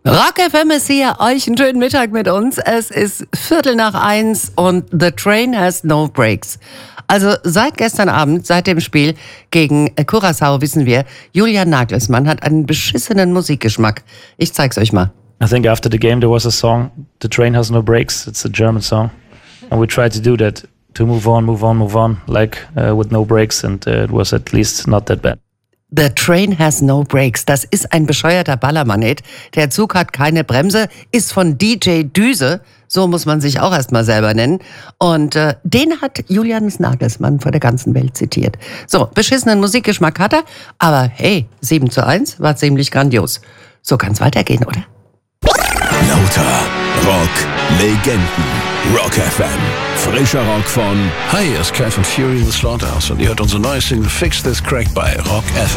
Rock FM ist hier, euch einen schönen Mittag mit uns. Es ist 1:15 und the train has no brakes. Also seit gestern Abend, seit dem Spiel gegen Curaçao wissen wir, Julian Nagelsmann hat einen beschissenen Musikgeschmack. Ich zeig's euch mal. I think after the game there was a song, The Train Has No Brakes. It's a German song. And we tried to do that, to move on, like with no brakes. And it was at least not that bad. The Train Has No Brakes. Das ist ein bescheuerter Ballermann-Hit. Der Zug hat keine Bremse, ist von DJ Düse. So muss man sich auch erstmal selber nennen. Und den hat Julian Nagelsmann vor der ganzen Welt zitiert. So, beschissenen Musikgeschmack hat er. Aber hey, 7:1 war ziemlich grandios. So kann's weitergehen, oder? Lauter Rock Legenden. Rock FM. Frischer Rock von... Hi, hier ist Kai von Fury in the Slaughterhouse und ihr hört unsere neue Single Fix This Crack bei Rock FM.